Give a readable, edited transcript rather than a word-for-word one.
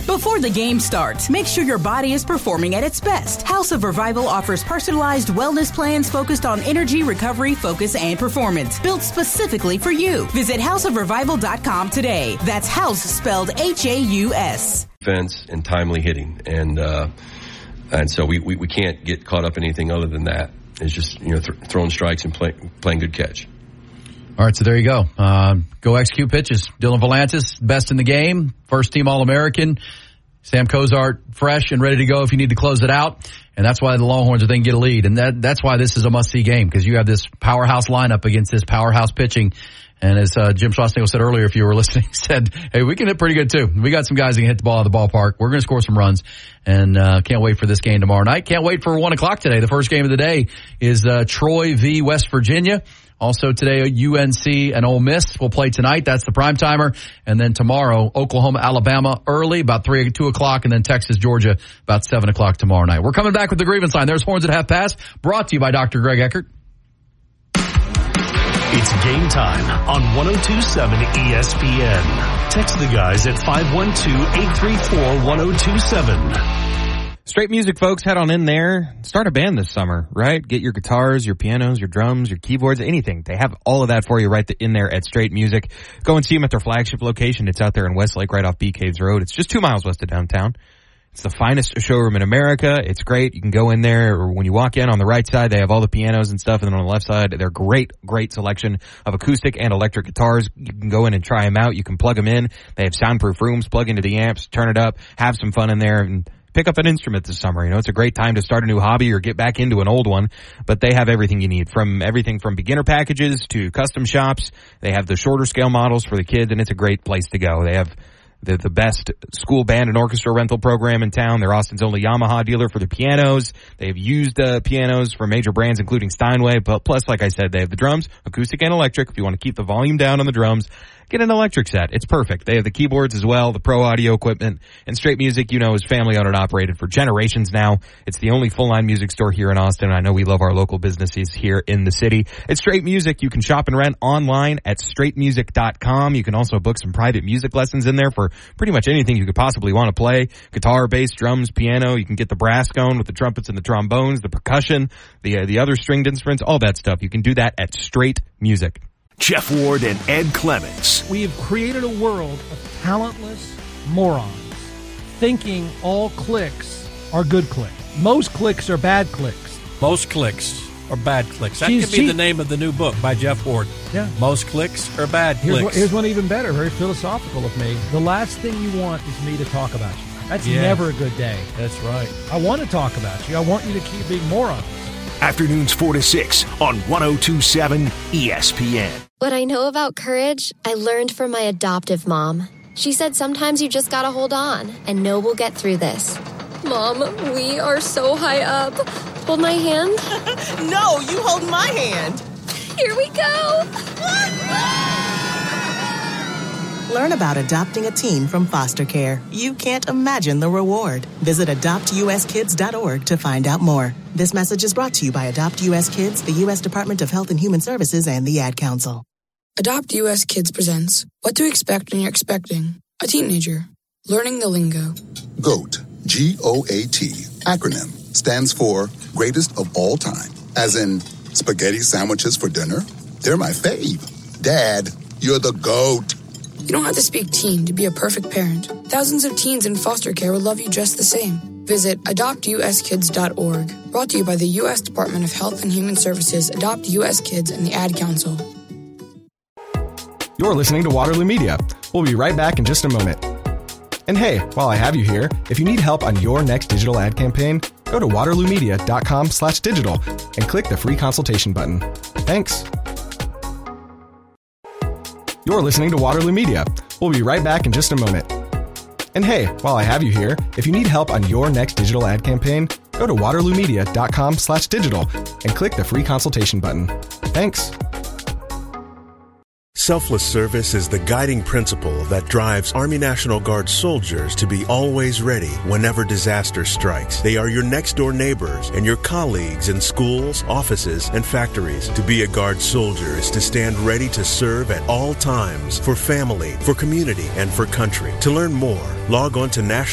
Before the game starts, make sure your body is performing at its best. House of Revival offers personalized wellness plans focused on energy, recovery, focus, and performance, built specifically for you. Visit houseofrevival.com today. That's house spelled H-A-U-S. Defense and timely hitting, and so we can't get caught up in anything other than that. It's just throwing strikes and playing good catch. All right, so there you go. Go execute pitches. Dylan Volantis, best in the game, first team All-American. Sam Cozart, fresh and ready to go if you need to close it out. And that's why the Longhorns are then get a lead. And that's why this is a must-see game, because you have this powerhouse lineup against this powerhouse pitching. And as Jim Schlossnagle said earlier, if you were listening, said, hey, we can hit pretty good too. We got some guys that can hit the ball out of the ballpark. We're going to score some runs, and can't wait for this game tomorrow night. Can't wait for 1 o'clock today. The first game of the day is Troy v. West Virginia. Also today, UNC and Ole Miss will play tonight. That's the prime timer. And then tomorrow, Oklahoma, Alabama early, about 2 o'clock, and then Texas, Georgia, about 7 o'clock tomorrow night. We're coming back with the grievance line. There's Horns at Half Past, brought to you by Dr. Greg Eckert. It's game time on 102.7 ESPN. Text the guys at 512-834-1027. Straight Music, folks, head on in there. Start a band this summer, right? Get your guitars, your pianos, your drums, your keyboards, anything. They have all of that for you right in there at Straight Music. Go and see them at their flagship location. It's out there in Westlake, right off Bee Caves Road. It's just 2 miles west of downtown. It's the finest showroom in America. It's great. You can go in there, or when you walk in on the right side, they have all the pianos and stuff, and then on the left side, they're great selection of acoustic and electric guitars. You can go in and try them out. You can plug them in. They have soundproof rooms. Plug into the amps, turn it up, have some fun in there, and pick up an instrument this summer. It's a great time to start a new hobby or get back into an old one, but they have everything you need, from everything from beginner packages to custom shops. They have the shorter scale models for the kids, and it's a great place to go. They have the best school band and orchestra rental program in town. They're Austin's only Yamaha dealer for the pianos. They have used pianos from major brands, including Steinway. But plus, like I said, they have the drums, acoustic and electric. If you want to keep the volume down on the drums, get an electric set. It's perfect. They have the keyboards as well, the pro audio equipment, and Straight Music, is family owned and operated for generations now. It's the only full-line music store here in Austin. I know we love our local businesses here in the city. It's Straight Music. You can shop and rent online at straightmusic.com. You can also book some private music lessons in there for pretty much anything you could possibly want to play. Guitar, bass, drums, piano. You can get the brass going with the trumpets and the trombones, the percussion, the other stringed instruments, all that stuff. You can do that at Straight Music. Jeff Ward and Ed Clements. We have created a world of talentless morons thinking all clicks are good clicks. Most clicks are bad clicks. Most clicks are bad clicks. That could be the name of the new book by Jeff Ward. Yeah. Most clicks are bad clicks. Here's one even better, very philosophical of me. The last thing you want is me to talk about you. That's never a good day. That's right. I want to talk about you. I want you to keep being morons. Afternoons 4 to 6 on 102.7 ESPN. What I know about courage, I learned from my adoptive mom. She said sometimes you just gotta hold on and know we'll get through this. Mom, we are so high up. Hold my hand. No, you hold my hand. Here we go. Learn about adopting a teen from foster care. You can't imagine the reward. Visit adoptuskids.org to find out more. This message is brought to you by Adopt U.S. Kids, the U.S. Department of Health and Human Services, and the Ad Council. Adopt U.S. Kids presents What to Expect When You're Expecting a Teenager. Learning the lingo. GOAT, G-O-A-T, acronym, stands for Greatest of All Time. As in, spaghetti sandwiches for dinner? They're my fave. Dad, you're the GOAT. You don't have to speak teen to be a perfect parent. Thousands of teens in foster care will love you just the same. Visit adoptuskids.org. Brought to you by the U.S. Department of Health and Human Services, Adopt U.S. Kids, and the Ad Council. You're listening to Waterloo Media. We'll be right back in just a moment. And hey, while I have you here, if you need help on your next digital ad campaign, go to waterloomedia.com/digital and click the free consultation button. Thanks. You're listening to Waterloo Media. We'll be right back in just a moment. And hey, while I have you here, if you need help on your next digital ad campaign, go to waterloomedia.com/digital and click the free consultation button. Thanks. Selfless service is the guiding principle that drives Army National Guard soldiers to be always ready whenever disaster strikes. They are your next-door neighbors and your colleagues in schools, offices, and factories. To be a Guard soldier is to stand ready to serve at all times for family, for community, and for country. To learn more, log on to